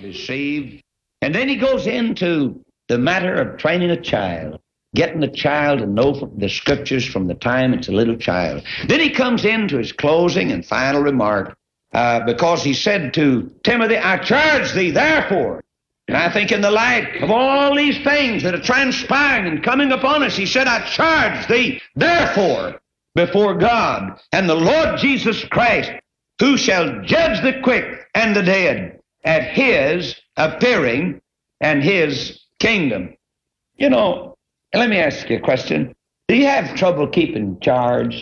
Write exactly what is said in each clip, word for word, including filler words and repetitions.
deceived. And then he goes into the matter of training a child, getting the child to know the scriptures from the time it's a little child. Then he comes into his closing and final remark, uh, because he said to Timothy, I charge thee therefore. And I think in the light of all these things that are transpiring and coming upon us, he said, I charge thee therefore before God and the Lord Jesus Christ, who shall judge the quick and the dead at his appearing and his kingdom. You know, let me ask you a question. Do you have trouble keeping charge?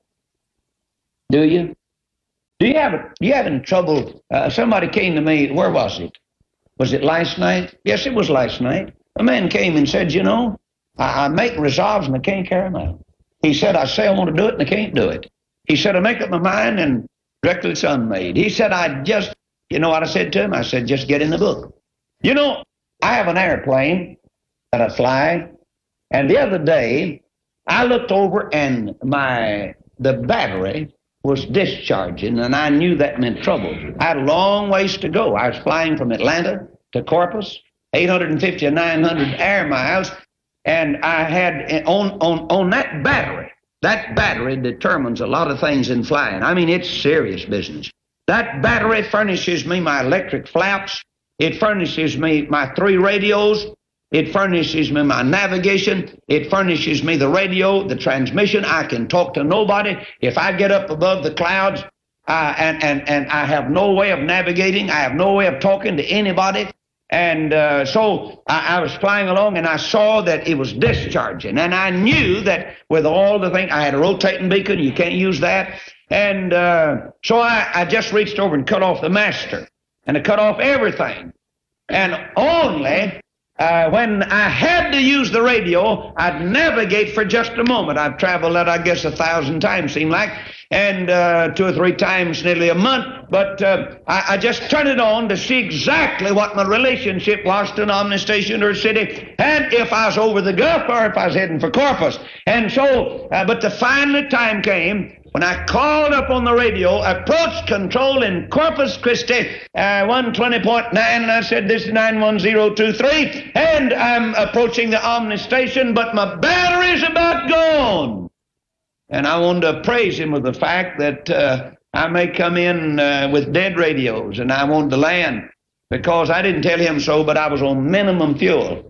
Do you? Do you have, do you having trouble? Uh, somebody came to me, where was it? Was it last night? Yes, it was last night. A man came and said, you know, I, I make resolves and I can't carry them out. He said, I say I want to do it and I can't do it. He said, I make up my mind and directly it's unmade. He said, I just, you know what I said to him? I said, just get in the book. You know, I have an airplane that I fly, and the other day I looked over and my the battery was discharging, and I knew that meant trouble. I had a long ways to go. I was flying from Atlanta to Corpus, eight hundred fifty or nine hundred air miles, and I had, on, on, on that battery, that battery determines a lot of things in flying. I mean, it's serious business. That battery furnishes me my electric flaps. It furnishes me my three radios. It furnishes me my navigation. It furnishes me the radio, the transmission. I can talk to nobody. If I get up above the clouds uh, and, and, and I have no way of navigating, I have no way of talking to anybody. And uh, so I, I was flying along and I saw that it was discharging. And I knew that with all the things, I had a rotating beacon. You can't use that. And uh, so I, I just reached over and cut off the master. And I cut off everything. And only... Uh, when I had to use the radio, I'd navigate for just a moment. I've traveled that, I guess, a thousand times, seemed like, and uh, two or three times nearly a month. But uh, I, I just turned it on to see exactly what my relationship was to an Omni station or city, and if I was over the Gulf or if I was heading for Corpus. And so, uh, but the final time came when I called up on the radio, approach control in Corpus Christi, uh, one twenty point nine, and I said, this is nine one zero two three, and I'm approaching the Omni station, but my battery's about gone. And I wanted to praise him with the fact that uh, I may come in uh, with dead radios, and I wanted to land, because I didn't tell him so, but I was on minimum fuel.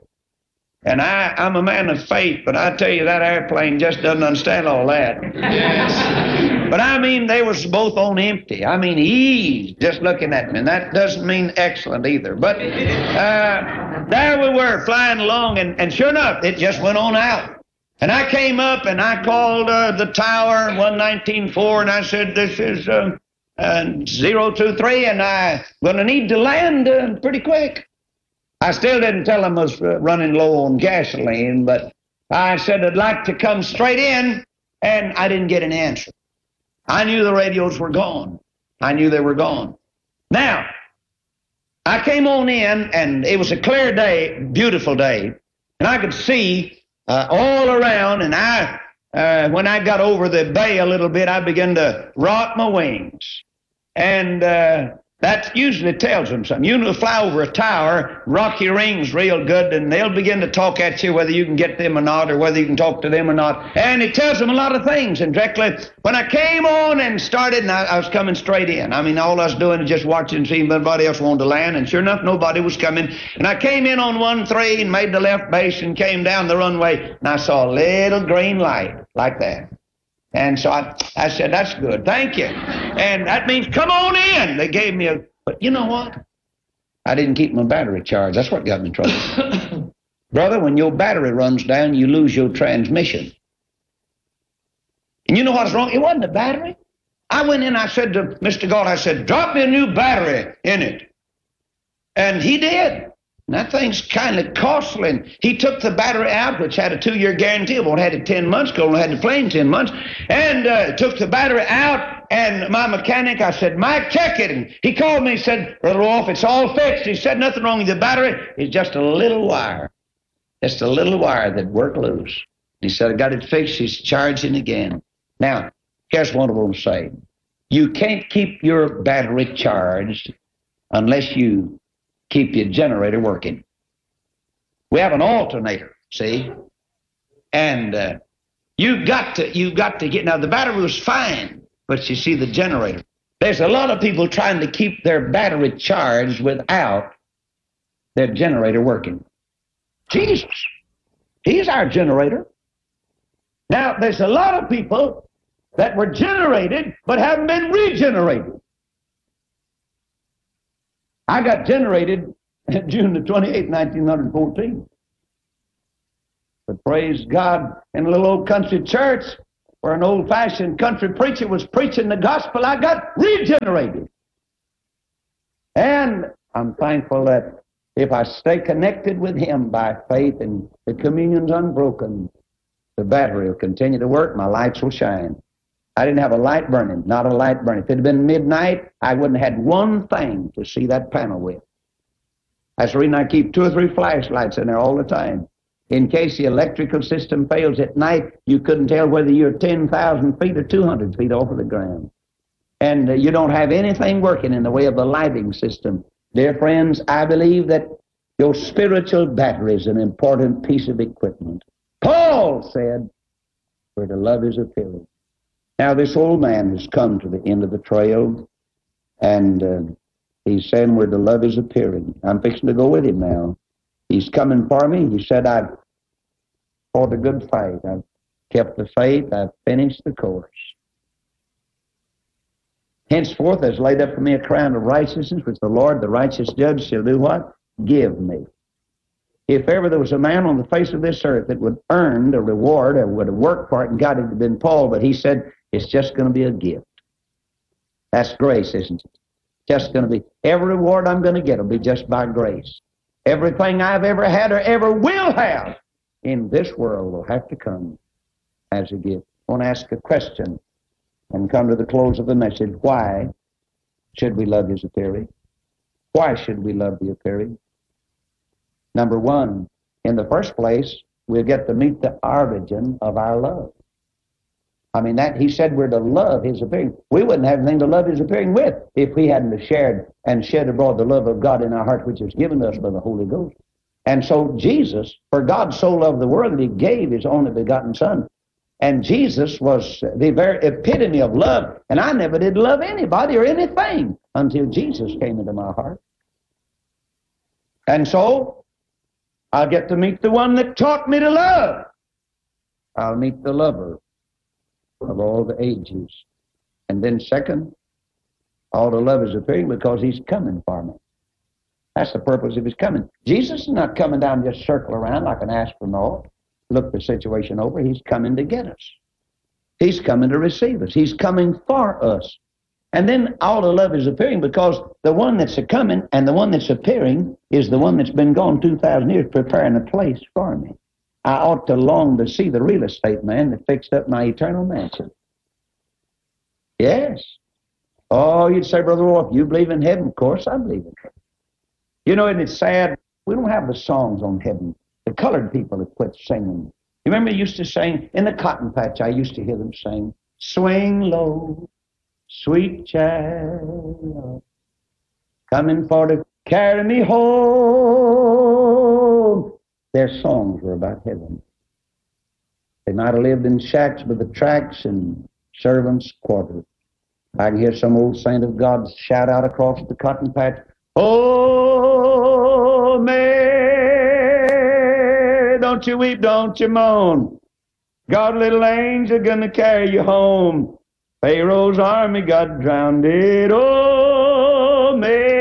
And I, I'm a man of faith, but I tell you, that airplane just doesn't understand all that. Yes. But I mean, they was both on empty. I mean, ease, just looking at me. And that doesn't mean excellent either. But uh, there we were, flying along, and, and sure enough, it just went on out. And I came up, and I called uh, the tower, one nineteen point four, and I said, this is uh, uh, zero two three, and I'm going to need to land uh, pretty quick. I still didn't tell them I was running low on gasoline, but I said I'd like to come straight in, and I didn't get an answer. I knew the radios were gone. I knew they were gone. Now, I came on in, and it was a clear day, beautiful day, and I could see uh, all around, and I, uh, when I got over the bay a little bit, I began to rock my wings, and uh, that usually tells them something. You know, fly over a tower, rock your rings real good, and they'll begin to talk at you whether you can get them or not, or whether you can talk to them or not. And it tells them a lot of things. And directly, when I came on and started, and I, I was coming straight in. I mean, all I was doing is just watching and seeing if anybody else wanted to land. And sure enough, nobody was coming. And I came in on one three and made the left base and came down the runway. And I saw a little green light like that. And so I, I said, that's good, thank you. And that means come on in. They gave me a, but you know what? I didn't keep my battery charged. That's what got me in trouble. Brother, when your battery runs down, you lose your transmission. And you know what's wrong? It wasn't the battery. I went in, I said to Mister Galt, I said, drop me a new battery in it. And he did. And that thing's kind of costly. And he took the battery out, which had a two-year guarantee. Well, it had it ten months ago, only had the plane ten months. And uh, took the battery out, and my mechanic, I said, Mike, check it. And he called me, he said, Brother Wolf, it's all fixed. He said, nothing wrong with the battery. It's just a little wire. Just a little wire that worked loose. He said, I got it fixed. He's charging again. Now, here's what I want to say. You can't keep your battery charged unless you keep your generator working. We have an alternator, see? And uh, you got to you got to get, now the battery was fine, but you see the generator. There's a lot of people trying to keep their battery charged without their generator working. Jesus, He's our generator. Now, there's a lot of people that were generated but haven't been regenerated. I got generated June the twenty-eighth, nineteen fourteen. But praise God, in a little old country church where an old-fashioned country preacher was preaching the gospel, I got regenerated. And I'm thankful that if I stay connected with Him by faith and the communion's unbroken, the battery will continue to work, my lights will shine. I didn't have a light burning, not a light burning. If it had been midnight, I wouldn't have had one thing to see that panel with. That's the reason I keep two or three flashlights in there all the time. In case the electrical system fails at night, you couldn't tell whether you're ten thousand feet or two hundred feet off of the ground. And uh, you don't have anything working in the way of the lighting system. Dear friends, I believe that your spiritual battery is an important piece of equipment. Paul said, "Where the love is appearing." Now, this old man has come to the end of the trail, and uh, he's saying where the love is appearing. I'm fixing to go with him now. He's coming for me. He said, "I've fought a good fight. I've kept the faith. I've finished the course. Henceforth there's laid up for me a crown of righteousness, which the Lord, the righteous judge, shall do what? Give me." If ever there was a man on the face of this earth that would earn the reward or would have worked for it and got it, it would have been Paul, but he said, it's just going to be a gift. That's grace, isn't it? Just going to be, every reward I'm going to get will be just by grace. Everything I've ever had or ever will have in this world will have to come as a gift. I want to ask a question and come to the close of the message. Why should we love His appearing? Why should we love the appearing? Number one, in the first place, we'll get to meet the origin of our love. I mean, that He said we're to love His appearing. We wouldn't have anything to love His appearing with if we hadn't shared and shed abroad the love of God in our heart, which is given to us by the Holy Ghost. And so Jesus, for God so loved the world that He gave His only begotten Son. And Jesus was the very epitome of love. And I never did love anybody or anything until Jesus came into my heart. And so I'll get to meet the one that taught me to love. I'll meet the lover of all the ages. And then second, all the love is appearing because He's coming for me. That's the purpose of His coming. Jesus is not coming down just circle around like an astronaut, look the situation over. He's coming to get us. He's coming to receive us. He's coming for us. And then all the love is appearing because the one that's a-coming and the one that's appearing is the one that's been gone two thousand years preparing a place for me. I ought to long to see the real estate man that fixed up my eternal mansion. Yes. Oh, you'd say, Brother Wolf, you believe in heaven? Of course I believe in heaven. You know, and it's sad, we don't have the songs on heaven. The colored people have quit singing. You remember they used to sing, in the cotton patch, I used to hear them sing, "Swing low, sweet child, coming for to carry me home." Their songs were about heaven. They might have lived in shacks with the tracks and servants' quarters. I can hear some old saint of God shout out across the cotton patch, "Oh, Mary, don't you weep, don't you moan. God, little angel, gonna carry you home. Pharaoh's army got drowned. Oh,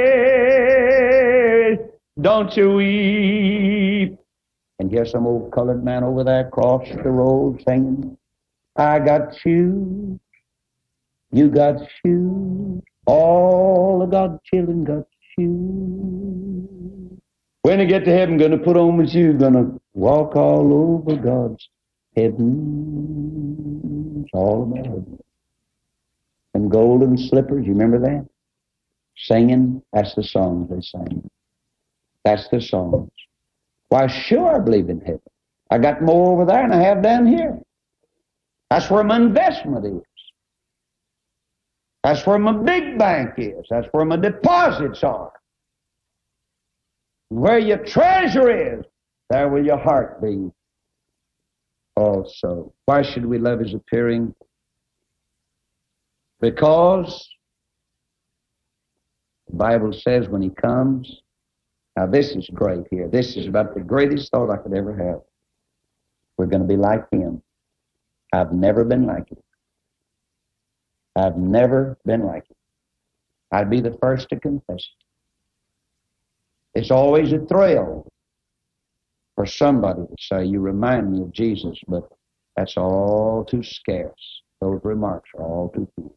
Mary, don't you weep." And here's some old colored man over there across the road singing, "I got shoes, you got shoes, all of God's children got shoes. When I get to heaven, gonna put on my shoes, gonna walk all over God's heaven." It's all about heaven. And golden slippers, you remember that? Singing, that's the songs they sang. That's the songs. Why, sure, I believe in heaven. I got more over there than I have down here. That's where my investment is. That's where my big bank is. That's where my deposits are. Where your treasure is, there will your heart be also. Why should we love his appearing? Because the Bible says when he comes, now this is great here. This is about the greatest thought I could ever have. We're going to be like him. I've never been like him. I've never been like him. I'd be the first to confess it. It's always a thrill for somebody to say, you remind me of Jesus, but that's all too scarce. Those remarks are all too few.